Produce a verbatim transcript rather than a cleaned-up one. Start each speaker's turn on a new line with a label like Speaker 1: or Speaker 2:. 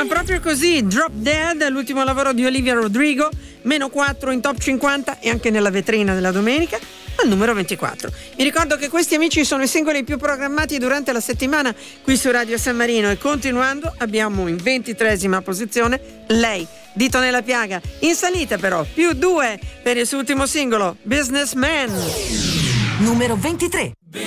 Speaker 1: Ma proprio così, Drop Dead, l'ultimo lavoro di Olivia Rodrigo, meno quattro in top cinquanta e anche nella vetrina della domenica, al numero ventiquattro. Mi ricordo che questi, amici, sono i singoli più programmati durante la settimana qui su Radio San Marino, e continuando abbiamo in ventitreesima posizione lei, Dito nella piaga, in salita però, più due per il suo ultimo singolo, Businessman.
Speaker 2: Numero ventitré.